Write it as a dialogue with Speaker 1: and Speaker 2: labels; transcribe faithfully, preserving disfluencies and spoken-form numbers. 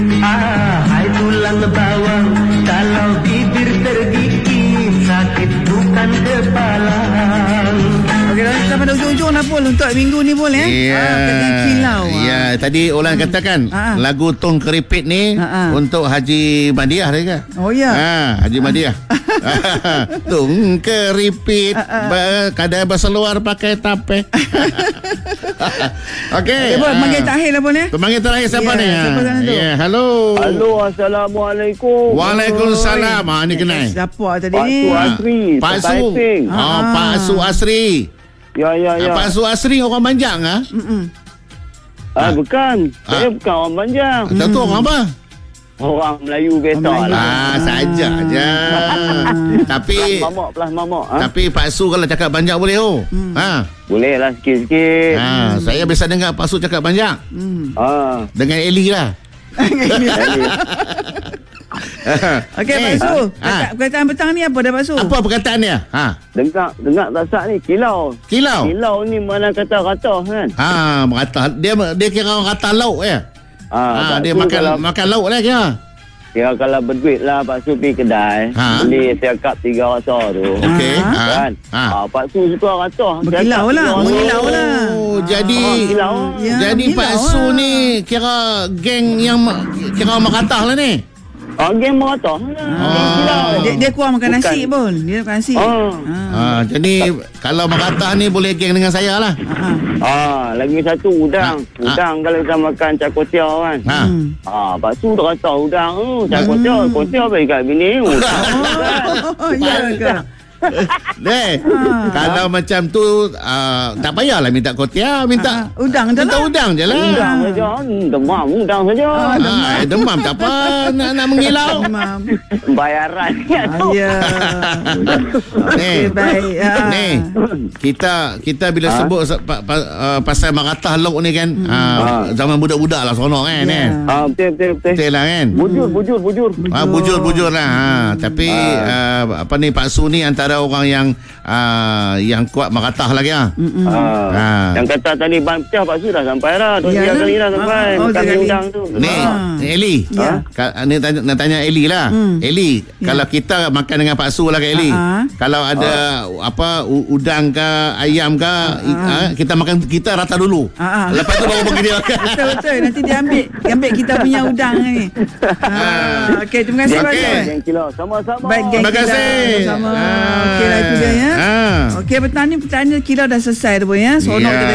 Speaker 1: Ah, hai tulang bawang, kalau bibir tergigit sakit bukan kepala.
Speaker 2: Okey, dah kita pada ujung-ujung dah Pul untuk minggu ni Pul ya.
Speaker 3: Ya,
Speaker 2: Ah, kena kilau.
Speaker 3: ya.
Speaker 2: ah.
Speaker 3: Tadi orang hmm. katakan
Speaker 2: Ah.
Speaker 3: lagu Tong Keripit ni
Speaker 2: Ah.
Speaker 3: untuk Haji Madiah dia ke?
Speaker 2: Oh ya.
Speaker 3: Ha, Haji Madiah. Tung keripit, ba- kadang berseluar pakai tape. Okey.
Speaker 2: Okay, Pul,
Speaker 3: ah.
Speaker 2: panggil terakhir lah Pul ya.
Speaker 3: Pemanggil terakhir siapa
Speaker 2: Ya,
Speaker 3: ni?
Speaker 2: siapa sana tu?
Speaker 3: Ya, halo.
Speaker 4: Halo, Assalamualaikum.
Speaker 3: Waalaikumsalam. Ha, ni kenal.
Speaker 2: Siapa tadi
Speaker 4: Pak
Speaker 2: ni?
Speaker 4: Su Asri.
Speaker 3: Pak Su.
Speaker 4: Taiping.
Speaker 3: Ha,
Speaker 2: Ah.
Speaker 3: Pak Su Asri.
Speaker 4: Ya, ya, ya.
Speaker 3: Pak Su Asri orang Banjang ah?
Speaker 2: Mm-mm.
Speaker 4: Ah, bukan.
Speaker 3: Ah.
Speaker 4: Saya bukan orang Banjang.
Speaker 3: Tak tahu orang apa?
Speaker 4: Orang Melayu biasa
Speaker 2: Orang Melayu.
Speaker 4: lah.
Speaker 3: Ah, saja je. Tapi
Speaker 4: Pelas mamak, pelas mamak. Ha?
Speaker 3: tapi Pak Su kalau cakap Banjak boleh oh.
Speaker 2: Hmm.
Speaker 3: Ha.
Speaker 4: Boleh lah sikit-sikit.
Speaker 3: Ha, saya biasa dengar Pak Su cakap Banjak
Speaker 2: Hmm.
Speaker 4: Ha.
Speaker 3: dengan Eli lah.
Speaker 2: Okey,
Speaker 3: Eh,
Speaker 2: Pak Su.
Speaker 3: ah.
Speaker 2: Kata- Perkataan petang ni apa dah Pak Su?
Speaker 3: Apa perkataan dia? Ha.
Speaker 4: Dengar, dengar tak sah ni. Kilau.
Speaker 3: Kilau.
Speaker 4: Kilau ni mana kata rata kan?
Speaker 3: Ha, merata. Dia dia kira orang rata lauk ya. Ha,
Speaker 4: Ha,
Speaker 3: dia
Speaker 4: Pak Su
Speaker 3: makan
Speaker 4: kalau,
Speaker 3: makan lauk lah kira.
Speaker 4: kira kalau berduit lah Pak Su pergi kedai.
Speaker 3: Ha.
Speaker 4: Beli siakap tiga rasa tu.
Speaker 3: Okey.
Speaker 2: Ah.
Speaker 3: Ha.
Speaker 4: Kan?
Speaker 3: Ha.
Speaker 4: Ha. Pak Su suka rata.
Speaker 2: Berkilau
Speaker 4: Siakap
Speaker 2: lah,
Speaker 4: tiga rasa.
Speaker 2: mengilau lah.
Speaker 3: Oh, jadi
Speaker 4: Ah, kilau.
Speaker 2: Ya,
Speaker 3: jadi
Speaker 2: kilau
Speaker 3: Pak Su
Speaker 2: lah.
Speaker 3: ni kira geng yang ma- kira orang Makatah lah ni.
Speaker 4: Ah, geng merata.
Speaker 3: Ah.
Speaker 4: Kilau.
Speaker 2: Dia, dia kurang makan
Speaker 4: Bukan.
Speaker 2: nasi pun. Dia makan nasi.
Speaker 4: Ah.
Speaker 3: Ha, jadi kalau Makatah ni boleh geng dengan saya lah.
Speaker 2: Ah.
Speaker 4: Ah, lagi satu udang.
Speaker 3: Ha.
Speaker 4: Udang kalau kita makan cakotiau kan.
Speaker 3: Ha.
Speaker 2: Hmm.
Speaker 4: Ah, Pak Su tak kata udang tu. Cakotiau, kotiau bagi kat bini. Udang.
Speaker 2: Oh, ya ke?
Speaker 3: Deh,
Speaker 2: Ha.
Speaker 3: kalau macam tu uh, tak payahlah minta kotia, minta
Speaker 2: Ah, udang je
Speaker 3: minta
Speaker 2: lah.
Speaker 3: udang je lah.
Speaker 4: Udang saja. Hmm, demam udang saja.
Speaker 2: Ah,
Speaker 3: Ah, eh, demam tak apa, nak nak mengilau.
Speaker 2: Imam.
Speaker 4: Bayaran ni.
Speaker 2: Ah, ya. Okey,
Speaker 3: Ni.
Speaker 2: baik. Ah.
Speaker 3: Ni, kita kita bila
Speaker 4: Ha?
Speaker 3: sebut se- pa, pa, uh, pasal Makatah lauk ni kan, uh, zaman budak-budak lah seronok kan,
Speaker 2: Ya.
Speaker 3: kan?
Speaker 4: Ah, betul, betul, betul.
Speaker 3: Betul lah kan?
Speaker 4: Bujur, bujur, bujur.
Speaker 3: Ah, bujur-bujur lah. Ha. Tapi uh, apa ni Pak Su ni antara orang yang uh, yang kuat Makatah lagi ah.
Speaker 4: Ah.
Speaker 3: Ah.
Speaker 4: Yang kata tadi ban pecah Pak Su dah sampai dah. Dua
Speaker 2: Ya
Speaker 4: tiga
Speaker 2: lah.
Speaker 4: kali dah sampai.
Speaker 2: Ah, oh,
Speaker 4: Makan
Speaker 2: tiga kali.
Speaker 4: udang tu.
Speaker 3: Ni,
Speaker 2: Ah.
Speaker 3: ni Eli.
Speaker 2: Ya.
Speaker 3: Ka- ni tanya, nak tanya Eli lah.
Speaker 2: Hmm.
Speaker 3: Eli,
Speaker 2: Ya.
Speaker 3: kalau kita makan dengan Pak Su lah Kak Eli.
Speaker 2: Ah.
Speaker 3: Kalau ada apa u- udang ke ayam ke i- ah, kita makan kita rata dulu.
Speaker 2: Ah, ah.
Speaker 3: Lepas tu baru pergi dia makan.
Speaker 2: Betul betul. Nanti dia ambil dia ambil kita punya udang ni. Ah, okey, terima kasih Pak
Speaker 3: Okey.
Speaker 2: Su.
Speaker 4: Geng kilau. Sama-sama.
Speaker 2: Baik, geng
Speaker 3: Terima kasih.
Speaker 2: kilau sama.
Speaker 3: Ah.
Speaker 2: Okey lah itu dia ya.
Speaker 3: Ah.
Speaker 2: Okey, petang ni petang ni kilau dah selesai tu pun ya. Seronok
Speaker 3: Ya.
Speaker 2: kita